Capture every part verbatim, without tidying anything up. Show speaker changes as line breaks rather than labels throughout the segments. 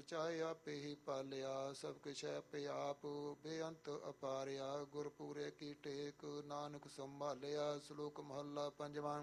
ਰਚਾਏ ਆਪੇ ਹੀ ਪਾਲਿਆ। ਸਭ ਕੁਛ ਆਪੇ ਆਪ ਬੇਅੰਤ ਅਪਾਰਿਆ। ਗੁਰਪੂਰੇ ਕੀ ਟੇਕ ਨਾਨਕ ਸੰਭਾਲਿਆ। ਸ਼ਲੋਕ ਮਹੱਲਾ ਪੰਜਵਾਂ।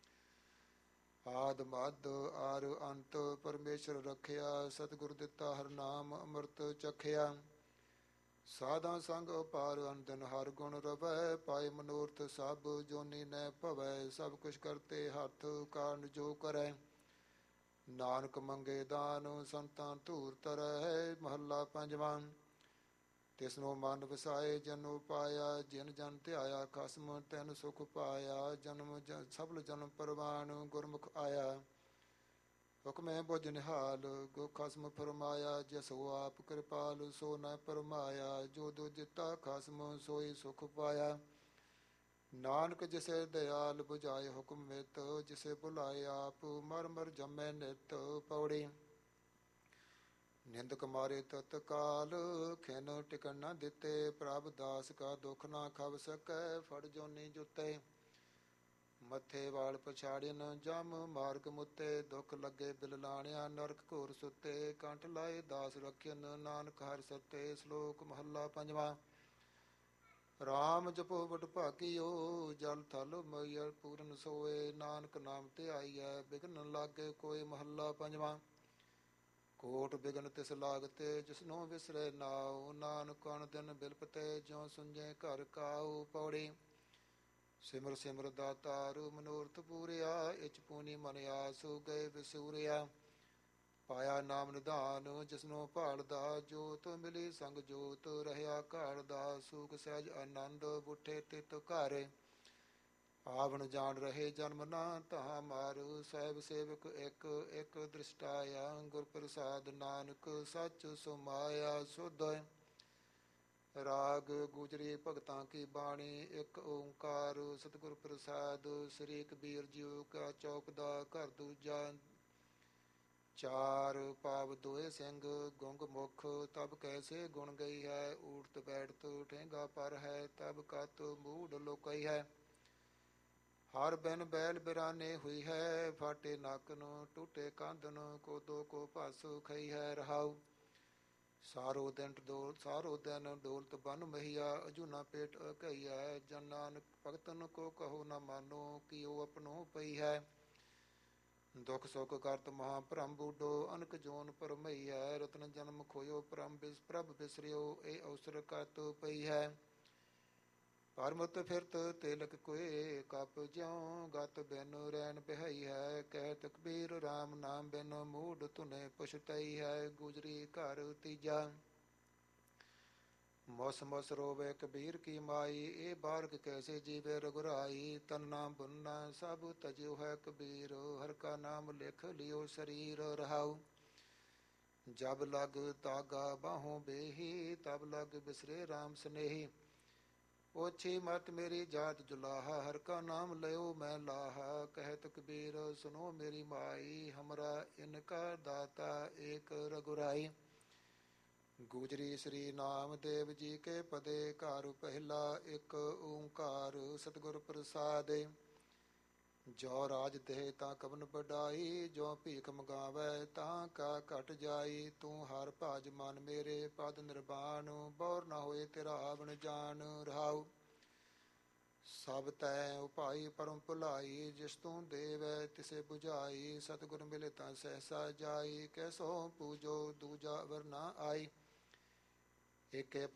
ਆਦ ਮੱਧ ਆਰ ਅੰਤ ਪਰਮੇਸ਼ਰ ਰਖਿਆ। ਸਤਿਗੁਰ ਦਿੱਤਾ ਹਰ ਨਾਮ ਅੰਮ੍ਰਿਤ ਚਖਿਆ। ਸਾਧਾ ਸੰਗ ਅਪਾਰ ਅੰਦਨ ਹਰ ਗੁਣ ਰਵੈ। ਪਾਏ ਮਨੋਰਥ ਸਭ ਜੋਨੀ ਨੈ ਭਵੈ। ਸਭ ਕੁਛ ਕਰਤੇ ਹੱਥ ਕਾਰਨ ਜੋ ਕਰੈ। ਨਾਨਕ ਮੰਗੇ ਦਾਨ ਸੰਤਾਂ ਧੂਰ ਤਰੈ। ਮਹੱਲਾ ਪੰਜਵਾਂ। ਤਿਸਨੂੰ ਮਨ ਵਸਾਏ ਜਨੋ ਪਾਇਆ। ਜਿਨ ਜਨ ਧਿਆਇਆ ਖਸਮ ਤੈਨ ਸੁਖ ਪਾਇਆ। ਜਨਮ ਸਫਲ ਜਨਮ ਪਰਵਾਨ ਗੁਰਮੁਖ ਆਇਆ। ਹੁਕਮੈ ਬੁਝ ਨਿਹਾਲ ਗੋ ਖਸਮ ਫਰਮਾਇਆ। ਜਿਸੋ ਆਪ ਕਿਰਪਾਲ ਸੋ ਨ ਪਰਮਾਇਆ। ਜੋ ਦੋ ਦਿੱਤਾ ਖਸਮ ਸੋਈ ਸੁਖ ਪਾਇਆ। ਨਾਨਕ ਜਿਸੇ ਦਇਆਲ ਬੁਝਾਏ ਹੁਕਮ ਮਿਤ। ਜਿਸੇ ਬੁਲਾਏ ਆਪ ਮਰ ਮਰ ਜਮੈ ਨਿਤ। ਪੌੜੀ। ਨਿੰਦਕ ਮਾਰੇ ਤਤਕਾਲ ਖਿਨ ਟਿਕਣ ਨ ਦਿੱਤੇ। ਪ੍ਰਭ ਦਾਸ ਕਾ ਦੁਖ ਨਾ ਖਬ ਸਕੈ। ਫੜ ਜੋਨੀ ਜੁੱਤੇ ਮੱਥੇ ਵਾਲ ਪਛਾੜਿਨ ਜਮ ਮਾਰਗ ਮੁੱਤੇ। ਦੁੱਖ ਲੱਗੇ ਬਿਲ ਲਾਣਿਆ ਨਰਕ ਘੋਰ ਸੁੱਤੇ। ਕੰਠ ਲਾਏ ਦਾਸ ਰਖਿਨ ਨਾਨਕ ਹਰਿ ਸੱਤੇ। ਸ਼ਲੋਕ ਮਹੱਲਾ ਪੰਜਵਾਂ। ਰਾਮ ਜਪੋ ਵਡ ਭਾਗਿਓ ਜਲ ਥਲ ਮਈਅਰ ਪੂਰਨ ਸੋਏ। ਨਾਨਕ ਨਾਮ ਧਿਆਈਐ ਬਿਘਨ ਲਾਗੇ ਕੋਏ। ਮਹੱਲਾ ਪੰਜਵਾਂ। ਕੋਟ ਬਿਘਨ ਤਿਸ ਲਾਗਤੇ ਜਿਸਨੂੰ ਵਿਸਰੇ ਨਾਉ। ਨਾਨਕ ਅਨ ਦਿਨ ਬਿਲਪਤੇ ਜਿਉ ਸੁੰਝੇ ਘਰ ਕਾਉ। ਪੌੜੀ। ਸਿਮਰ ਸਿਮਰ ਦਾਤਾਰ ਮਨੋਰਥ ਪੂਰਿਆ। ਇਚ ਪੂਨੀ ਮਨ ਆਸ ਗਏ ਵਿਸੂਰਿਆ। ਪਾਇਆ ਨਾਮ ਨਿਧਾਨ ਜਿਸਨੂੰ ਭਾਲਦਾ। ਜੋਤ ਮਿਲੀ ਸੰਗ ਜੋਤ ਰਹਿਆ ਘਾਲਦਾ। ਸੂਖ ਸਹਿਜ ਆਨੰਦ ਬੁੱਠੇ ਤਿਤ ਘਰ। ਆਵਣ ਜਾਣ ਰਹੇ ਜਨਮ ਨਾ ਤਹਾਂ ਮਾਰ। ਸਾਹਿਬ ਸੇਵਕ ਇੱਕ ਇੱਕ ਦ੍ਰਿਸ਼ਟਾਇਆ। ਗੁਰ ਪ੍ਰਸਾਦ ਨਾਨਕ ਸੱਚ ਸੁਮਾਇਆ। ਸੁਧ ਰਾਗ ਗੁਜਰੀ ਭਗਤਾਂ ਕੀ ਬਾਣੀ। ਇੱਕ ਓਂਕਾਰ ਸਤਿਗੁਰ ਪ੍ਰਸਾਦ। ਸ੍ਰੀ ਕਬੀਰ ਜੀਓ ਕਾ ਚੌਪਦਾ ਘਰ ਦੂਜਾ। ਚਾਰ ਪਾਵ ਦੋਏ ਸਿੰਘ ਗੁੰਗ ਮੁਖ। ਤਬ ਕੈਸੇ ਗੁਣ ਗਈ ਹੈ। ਊਠਤ ਬੈਠਤ ਠੇਂਗਾ ਪਰ ਹੈ। ਤਬ ਕਤ ਮੂਢ ਲੋਕਈ ਹੈ। ਹਰ ਬਿਨ ਬੈਲ ਬਿਰਾਨੇ ਹੋਈ ਹੈ। ਫਾਟੇ ਨੱਕ ਨੂੰ ਟੂਟੇ ਕੰਧਨ ਕੋ ਦੋ ਕੋ ਭਸ ਖਈ ਹੈ। ਰਹਾਉ। ਸਾਰੋ ਦਿਨ ਡੋਲ ਸਾਰੋ ਦਿਨ ਡੋਲਤ ਬਨ ਮਹੀਆ। ਅਜੂਨਾ ਪੇਟ ਅਕਈਆ। ਜਨ ਨਾਨਕ ਭਗਤਨ ਕੋ ਕਹੋ ਨ ਮਾਨੋ। ਕੀਓ ਆਪਣੋ ਪਈ ਹੈ। ਦੁਖ ਸੁਖ ਕਰਤ ਮਹਾ ਭਰਮ ਬੂਡੋ। ਅਨਕ ਜੋਨ ਭਰਮਈ ਹੈ। ਰਤਨ ਜਨਮ ਖੋਇਓ ਪਰਮ ਪ੍ਰਭ ਬਿਸਰਿਓ। ਇਹ ਅਵਸਰ ਕਤ ਪਈ ਹੈ। ਪਰਮਤ ਫਿਰਤ ਤਿਲਕ ਕੋਏ ਕਪ ਜਿਉ। ਗਤ ਬਿਨ ਰੈਣ ਬਿਹਈ ਹੈ। ਕਹਿਤ ਕਬੀਰ ਰਾਮ ਨਾਮ ਬਿਨ ਮੂਢ ਧੁਨੇ ਪਛਤਈ ਹੈ। ਗੁਜਰੀ ਘਰ ਤੀਜਾ। ਮੁਸ ਮੁਸ ਰੋਵੇ ਕਬੀਰ ਕੀ ਮਾਈ। ਇਹ ਬਾਰਗ ਕੈਸੇ ਜੀਵੇ ਰਘੁਰਾਈ। ਤਨ ਨਾਮ ਬੁਨਨਾ ਸਭ ਤਜਿਓ ਹੈ ਕਬੀਰ। ਹਰ ਕਾ ਨਾਮ ਲਿਖ ਲਿਓ ਸਰੀਰ। ਰਹਾਉ। ਜਬ ਲਗ ਤਾਗਾ ਬਾਹੋਂ ਬੇਹੀ। ਤਬ ਲਗ ਬਿਸਰੇ ਰਾਮ ਸਨੇਹੀ। ਓਛੀ ਮਤ ਮੇਰੀ ਜਾਤ ਜੁਲਾਹਾ। ਹਰ ਕਾ ਨਾਮ ਲਿਓ ਮੈਂ ਲਾਹਾ। ਕਹਿਤ ਕਬੀਰ ਸੁਨੋ ਮੇਰੀ ਮਾਈ। ਹਮਰਾ ਇਨਕਾ ਦਾਤਾ ਏਕ ਰਘੁਰਾਈ। ਗੁਜਰੀ ਸ੍ਰੀ ਨਾਮਦੇਵ ਜੀ ਕੇ ਪਦੇ। ਘਰ ਪਹਿਲਾ ਇੱਕ ਓਂਕਾਰ ਸਤਿਗੁਰ ਪ੍ਰਸਾਦਿ। ਜੋ ਰਾਜ ਦੇਹ ਤਾਂ ਕਵਨ ਵਡਾਈ। ਜੋ ਭੀਖ ਮੰਗਾਵੈ ਤਾਂ ਕਾ ਘਟ ਜਾਈ। ਤੂੰ ਹਰ ਭਾਜ ਮਨ ਮੇਰੇ ਪਦ ਨਿਰਵਾਣ। ਬੌਰ ਨਾ ਹੋਏ ਤੇਰਾ ਆਵਣ ਜਾਣ। ਰਹਾਉ। ਸਭ ਤੈ ਉਪਾਈ ਪਰਮ ਭੁਲਾਈ। ਜਿਸ ਤੂੰ ਦੇਵੈ ਤਿਸੇ 부ਝਾਈ। ਸਤਿਗੁਰ ਮਿਲੇ ਤਾਂ ਸਹਿਸਾ ਜਾਈ। ਕੈਸੋ ਪੂਜੋ ਦੂਜਾ ਵਰ ਨਾ ਆਈ। ਏਕੇ